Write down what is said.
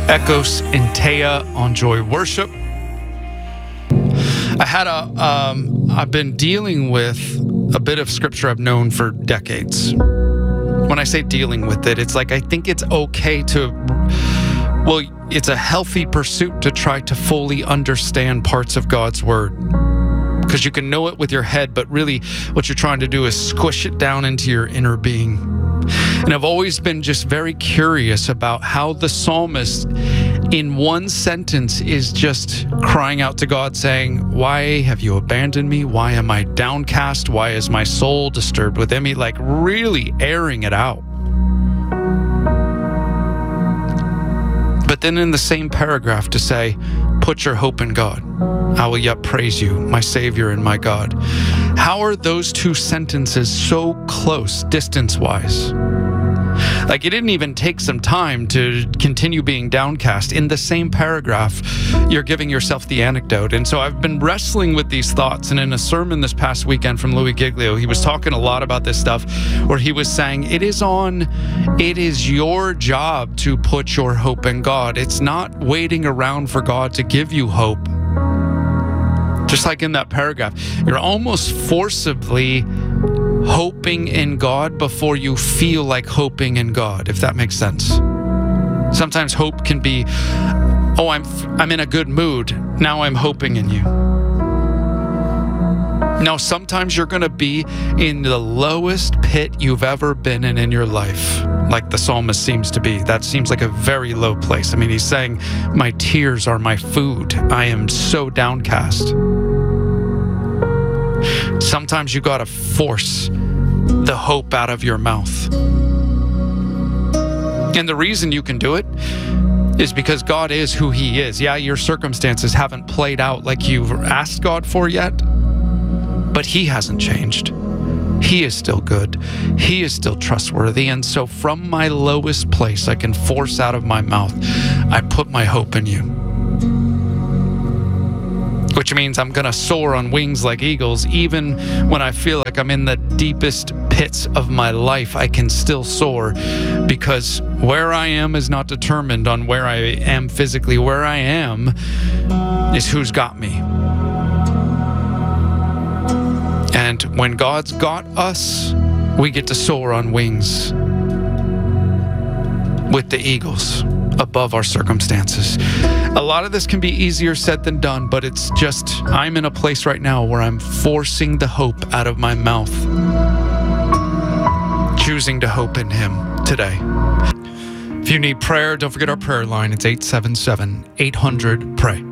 Echos and Taya on Joy Worship. I've been dealing with a bit of scripture I've known for decades. When I say dealing with it, it's like I think it's okay it's a healthy pursuit to try to fully understand parts of God's word. Because you can know it with your head, but really what you're trying to do is squish it down into your inner being. And I've always been just very curious about how the psalmist in one sentence is just crying out to God saying, why have you abandoned me? Why am I downcast? Why is my soul disturbed within me? Like really airing it out. But then in the same paragraph to say, put your hope in God. I will yet praise you, my Savior and my God. How are those two sentences so close distance-wise? Like it didn't even take some time to continue being downcast. In the same paragraph, you're giving yourself the anecdote. And so I've been wrestling with these thoughts. And in a sermon this past weekend from Louis Giglio, he was talking a lot about this stuff where he was saying, it is your job to put your hope in God. It's not waiting around for God to give you hope. Just like in that paragraph, you're almost forcibly hoping in God before you feel like hoping in God, if that makes sense. Sometimes hope can be, I'm in a good mood. Now I'm hoping in you. Now, sometimes you're going to be in the lowest pit you've ever been in your life, like the psalmist seems to be. That seems like a very low place. I mean, he's saying, my tears are my food. I am so downcast. Sometimes you got to force the hope out of your mouth. And the reason you can do it is because God is who he is. Yeah, your circumstances haven't played out like you've asked God for yet, but he hasn't changed. He is still good. He is still trustworthy. And so from my lowest place, I can force out of my mouth, I put my hope in you. Which means I'm going to soar on wings like eagles. Even when I feel like I'm in the deepest pits of my life, I can still soar, because where I am is not determined on where I am physically. Where I am is who's got me. And when God's got us, we get to soar on wings with the eagles above our circumstances. A lot of this can be easier said than done, but it's just, I'm in a place right now where I'm forcing the hope out of my mouth, choosing to hope in him today. If you need prayer, don't forget our prayer line. It's 877-800-PRAY.